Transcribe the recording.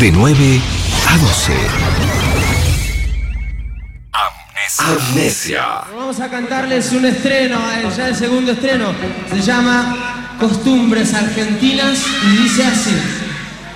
De 9 a 12. Amnesia. Vamos a cantarles un estreno, ya el segundo estreno. Se llama Costumbres Argentinas y dice así.